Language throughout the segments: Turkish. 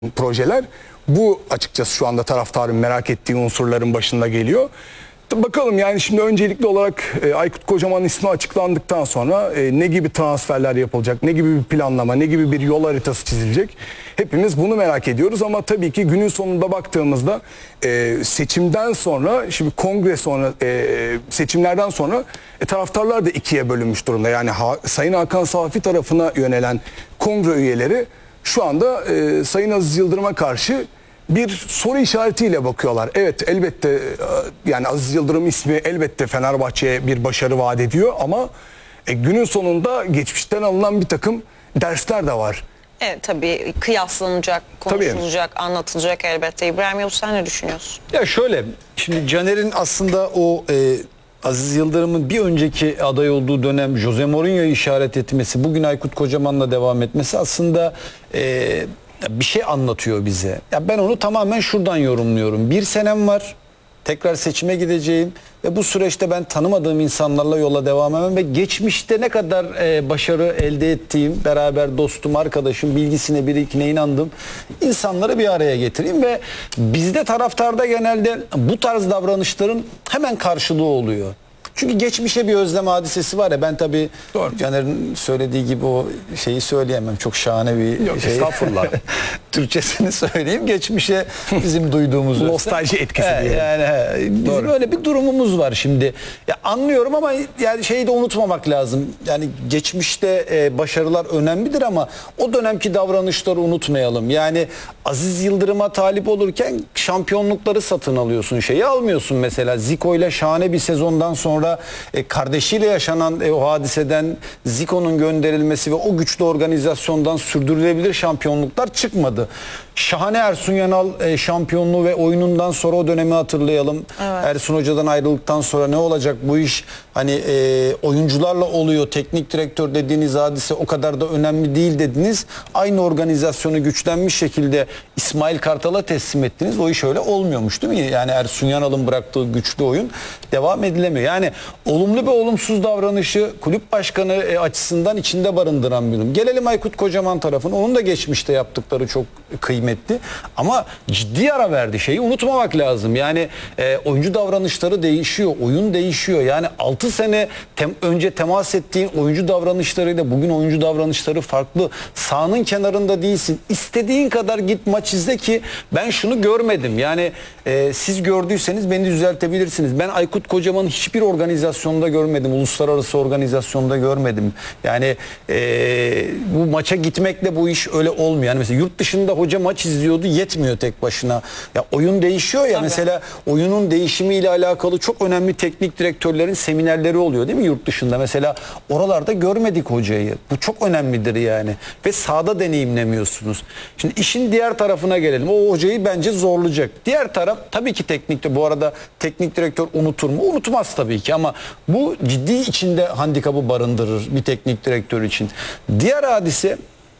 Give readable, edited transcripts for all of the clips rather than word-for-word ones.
projeler. Bu açıkçası şu anda taraftarın merak ettiği unsurların başında geliyor. Bakalım yani şimdi öncelikli olarak Aykut Kocaman'ın ismi açıklandıktan sonra ne gibi transferler yapılacak, ne gibi bir planlama, ne gibi bir yol haritası çizilecek? Hepimiz bunu merak ediyoruz ama tabii ki günün sonunda baktığımızda seçimden sonra, şimdi kongre sonra, seçimlerden sonra taraftarlar da ikiye bölünmüş durumda. Yani Sayın Hakan Safi tarafına yönelen kongre üyeleri şu anda Sayın Aziz Yıldırım'a karşı bir soru işaretiyle bakıyorlar. Evet, elbette yani Aziz Yıldırım ismi elbette Fenerbahçe'ye bir başarı vaat ediyor ama günün sonunda geçmişten alınan bir takım dersler de var. Evet, tabii kıyaslanacak, konuşulacak, anlatılacak elbette. İbrahim Yavuz, sen ne düşünüyorsun? Ya şöyle, şimdi Caner'in aslında o Aziz Yıldırım'ın bir önceki aday olduğu dönem Jose Mourinho'yu işaret etmesi, bugün Aykut Kocaman'la devam etmesi aslında bir şey anlatıyor bize. Ya ben onu tamamen şuradan yorumluyorum. Bir senem var, tekrar seçime gideceğim ve bu süreçte ben tanımadığım insanlarla yola devam edemem ve geçmişte ne kadar başarı elde ettiğim, beraber dostum, arkadaşım, bilgisine, birikine inandığım insanları bir araya getireyim ve bizde, taraftarda genelde bu tarz davranışların hemen karşılığı oluyor. Çünkü geçmişe bir özlem hadisesi var ya, ben tabii Caner'in söylediği gibi o şeyi söyleyemem. Çok şahane bir şey. Estağfurullah. Türkçesini söyleyeyim. Geçmişe bizim duyduğumuz nostalji etkisi diye. Yani bizim öyle bir durumumuz var şimdi. Ya anlıyorum ama yani şeyi de unutmamak lazım. Yani geçmişte başarılar önemlidir ama o dönemki davranışları unutmayalım. Yani Aziz Yıldırım'a talip olurken şampiyonlukları satın alıyorsun. Şeyi almıyorsun mesela. Zico ile şahane bir sezondan sonra kardeşiyle yaşanan o hadiseden Zico'nun gönderilmesi ve o güçlü organizasyondan sürdürülebilir şampiyonluklar çıkmadı. Şahane Ersun Yanal şampiyonluğu ve oyunundan sonra o dönemi hatırlayalım. Evet. Ersun Hoca'dan ayrıldıktan sonra ne olacak bu iş? Hani oyuncularla oluyor. Teknik direktör dediğiniz hadise o kadar da önemli değil dediniz. Aynı organizasyonu güçlenmiş şekilde İsmail Kartal'a teslim ettiniz. O iş öyle olmuyormuş değil mi? Yani Ersun Yanal'ın bıraktığı güçlü oyun devam edilemiyor. Yani olumlu ve olumsuz davranışı kulüp başkanı açısından içinde barındıran bir durum. Gelelim Aykut Kocaman tarafına. Onun da geçmişte yaptıkları çok kıymetli. Ama ciddi ara verdi. Şeyi unutmamak lazım. Yani oyuncu davranışları değişiyor. Oyun değişiyor. Yani 6 sene önce temas ettiğin oyuncu davranışlarıyla bugün oyuncu davranışları farklı. Sahanın kenarında değilsin. İstediğin kadar git maç izle ki ben şunu görmedim. Yani siz gördüyseniz beni düzeltebilirsiniz. Ben Aykut Kocaman'ın hiçbir organizasyonda görmedim. Uluslararası organizasyonda görmedim. Yani bu maça gitmekle bu iş öyle olmuyor. Yani mesela yurt dışında hoca maç izliyordu, yetmiyor tek başına. Ya oyun değişiyor ya. Tabii. Mesela oyunun değişimiyle alakalı çok önemli teknik direktörlerin seminerleri oluyor değil mi yurt dışında? Mesela oralarda görmedik hocayı. Bu çok önemlidir yani. Ve sahada deneyimlemiyorsunuz. Şimdi işin diğer tarafına gelelim. O hocayı bence zorlayacak. Diğer taraf tabii ki teknikte. Bu arada teknik direktör unutur mu? Unutmaz tabii ki ama bu ciddi içinde handikapı barındırır bir teknik direktör için. Diğer hadise,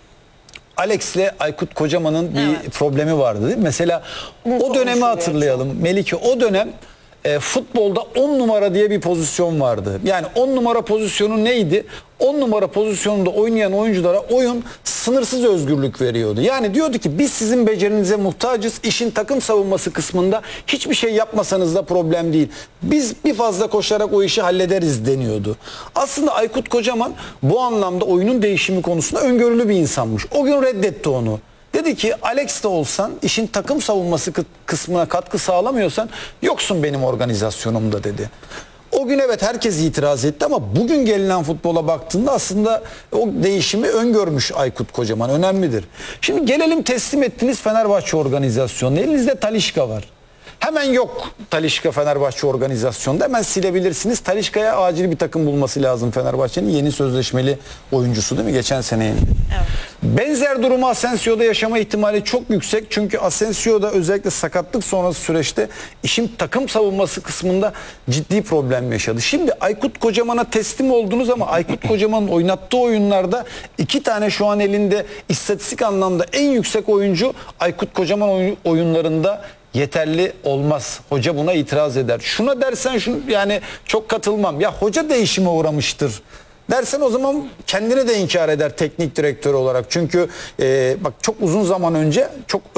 Alex'le Aykut Kocaman'ın bir problemi vardı değil mi? Mesela o dönemi hatırlayalım. Melike, o dönem futbolda 10 numara diye bir pozisyon vardı. Yani 10 numara pozisyonu neydi? 10 numara pozisyonunda oynayan oyunculara oyun sınırsız özgürlük veriyordu. Yani diyordu ki biz sizin becerinize muhtacız. İşin takım savunması kısmında hiçbir şey yapmasanız da problem değil. Biz bir fazla koşarak o işi hallederiz deniyordu. Aslında Aykut Kocaman bu anlamda oyunun değişimi konusunda öngörülü bir insanmış. O gün reddetti onu. Dedi ki Alex de olsan işin takım savunması kısmına katkı sağlamıyorsan yoksun benim organizasyonumda dedi. O gün evet herkes itiraz etti ama bugün gelinen futbola baktığında aslında o değişimi öngörmüş Aykut Kocaman, önemlidir. Şimdi gelelim teslim ettiğiniz Fenerbahçe organizasyonu. Elinizde Talisca var. Hemen yok Talisca Fenerbahçe organizasyonunda. Hemen silebilirsiniz. Talisca'ya acil bir takım bulması lazım Fenerbahçe'nin. Yeni sözleşmeli oyuncusu değil mi? Geçen sene indi. Evet. Benzer durumu Asensio'da yaşama ihtimali çok yüksek. Çünkü Asensio'da özellikle sakatlık sonrası süreçte işin takım savunması kısmında ciddi problem yaşadı. Şimdi Aykut Kocaman'a teslim oldunuz ama Aykut Kocaman'ın oynattığı oyunlarda 2 tane şu an elinde istatistik anlamda en yüksek oyuncu Aykut Kocaman oyunlarında yeterli olmaz. Hoca buna itiraz eder. Şuna dersen şunu, yani çok katılmam. Ya hoca değişime uğramıştır dersen o zaman kendini de inkar eder teknik direktör olarak. Çünkü bak çok uzun zaman önce çok